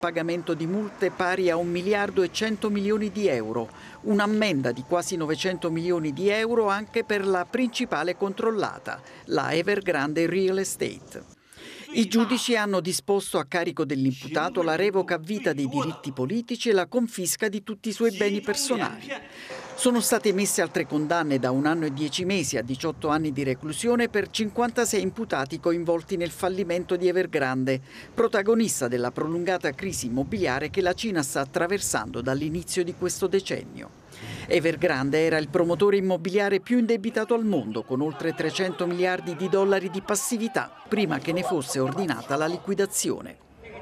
Pagamento di multe pari a 1 miliardo e 100 milioni di euro, un'ammenda di quasi 900 milioni di euro anche per la principale controllata, la Evergrande Real Estate. I giudici hanno disposto a carico dell'imputato la revoca a vita dei diritti politici e la confisca di tutti i suoi beni personali. Sono state emesse altre condanne da 1 anno e 10 mesi a 18 anni di reclusione per 56 imputati coinvolti nel fallimento di Evergrande, protagonista della prolungata crisi immobiliare che la Cina sta attraversando dall'inizio di questo decennio. Evergrande era il promotore immobiliare più indebitato al mondo, con oltre 300 miliardi di dollari di passività, prima che ne fosse ordinata la liquidazione.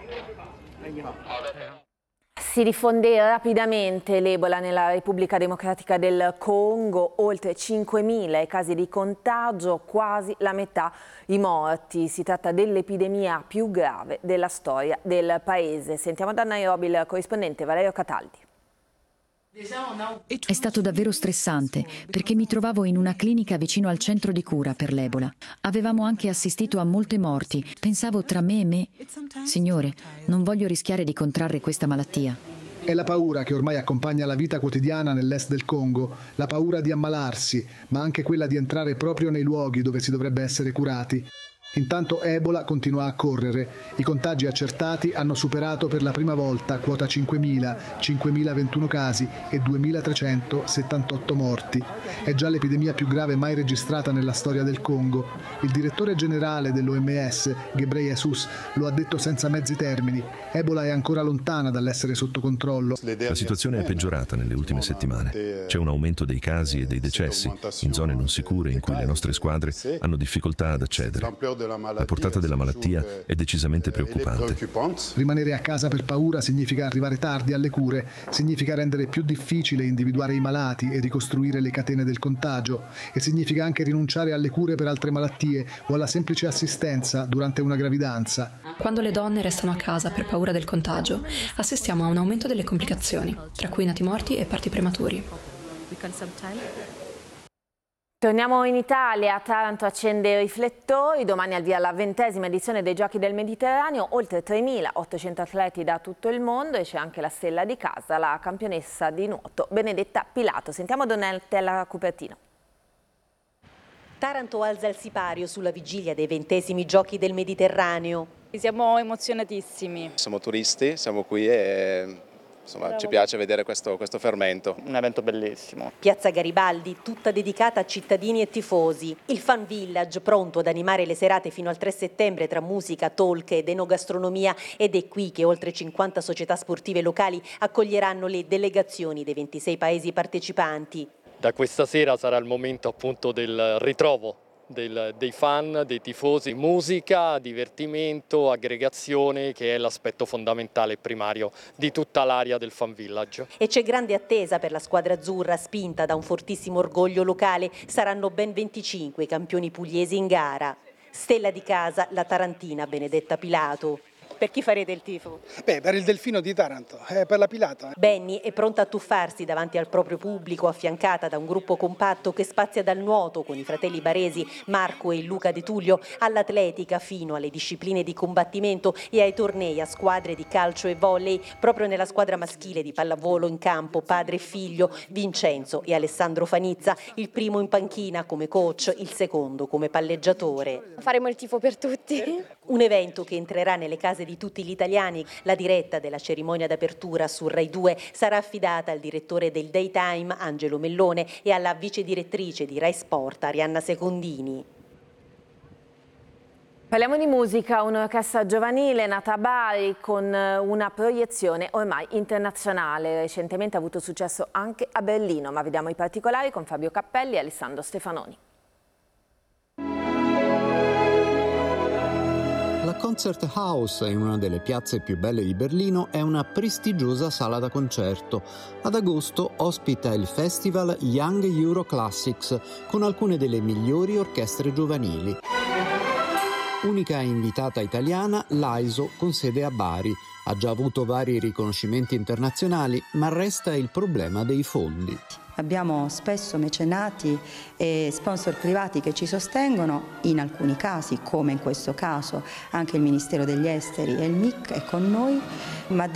Si diffonde rapidamente l'Ebola nella Repubblica Democratica del Congo, oltre 5.000 i casi di contagio, quasi la metà i morti. Si tratta dell'epidemia più grave della storia del paese. Sentiamo da Nairobi il corrispondente Valerio Cataldi. È stato davvero stressante perché mi trovavo in una clinica vicino al centro di cura per l'Ebola. Avevamo anche assistito a molte morti. Pensavo tra me e me, Signore, non voglio rischiare di contrarre questa malattia. È la paura che ormai accompagna la vita quotidiana nell'est del Congo, la paura di ammalarsi, ma anche quella di entrare proprio nei luoghi dove si dovrebbe essere curati. Intanto Ebola continua a correre. I contagi accertati hanno superato per la prima volta quota 5.000, 5.021 casi e 2.378 morti. È già l'epidemia più grave mai registrata nella storia del Congo. Il direttore generale dell'OMS, Ghebreyesus, lo ha detto senza mezzi termini. Ebola è ancora lontana dall'essere sotto controllo. La situazione è peggiorata nelle ultime settimane. C'è un aumento dei casi e dei decessi in zone non sicure in cui le nostre squadre hanno difficoltà ad accedere. La portata della malattia è decisamente preoccupante. Rimanere a casa per paura significa arrivare tardi alle cure, significa rendere più difficile individuare i malati e ricostruire le catene del contagio e significa anche rinunciare alle cure per altre malattie o alla semplice assistenza durante una gravidanza. Quando le donne restano a casa per paura del contagio, assistiamo a un aumento delle complicazioni, tra cui nati morti e parti prematuri. Torniamo in Italia, Taranto accende i riflettori, domani al via la 20ª edizione dei Giochi del Mediterraneo, oltre 3.800 atleti da tutto il mondo e c'è anche la stella di casa, la campionessa di nuoto Benedetta Pilato. Sentiamo Donatella Cupertino. Taranto alza il sipario sulla vigilia dei 20esimi Giochi del Mediterraneo. Siamo emozionatissimi. Siamo turisti, siamo qui e insomma, ci piace vedere questo fermento. Un evento bellissimo. Piazza Garibaldi, tutta dedicata a cittadini e tifosi. Il Fan Village, pronto ad animare le serate fino al 3 settembre tra musica, talk ed enogastronomia. Ed è qui che oltre 50 società sportive locali accoglieranno le delegazioni dei 26 paesi partecipanti. Da questa sera sarà il momento appunto del ritrovo dei fan, dei tifosi, musica, divertimento, aggregazione, che è l'aspetto fondamentale e primario di tutta l'area del Fan Village. E c'è grande attesa per la squadra azzurra, spinta da un fortissimo orgoglio locale. Saranno ben 25 i campioni pugliesi in gara. Stella di casa, la tarantina Benedetta Pilato. Per chi farete il tifo? Per il Delfino di Taranto, per la Pilato. Benny è pronta a tuffarsi davanti al proprio pubblico, affiancata da un gruppo compatto che spazia dal nuoto con i fratelli baresi Marco e Luca De Tullio all'atletica fino alle discipline di combattimento e ai tornei a squadre di calcio e volley. Proprio nella squadra maschile di pallavolo in campo padre e figlio Vincenzo e Alessandro Fanizza, il primo in panchina come coach, il secondo come palleggiatore. Faremo il tifo per tutti. Un evento che entrerà nelle case di tutti gli italiani. La diretta della cerimonia d'apertura su Rai 2 sarà affidata al direttore del Daytime Angelo Mellone e alla vice direttrice di Rai Sport Arianna Secondini. Parliamo di musica, un'orchestra giovanile nata a Bari con una proiezione ormai internazionale. Recentemente ha avuto successo anche a Berlino, ma vediamo i particolari con Fabio Cappelli e Alessandro Stefanoni. La Concert House, in una delle piazze più belle di Berlino, è una prestigiosa sala da concerto. Ad agosto ospita il festival Young Euro Classics con alcune delle migliori orchestre giovanili. Unica invitata italiana, l'AISO, con sede a Bari. Ha già avuto vari riconoscimenti internazionali, ma resta il problema dei fondi. Abbiamo spesso mecenati e sponsor privati che ci sostengono, in alcuni casi, come in questo caso, anche il Ministero degli Esteri e il MIC è con noi, ma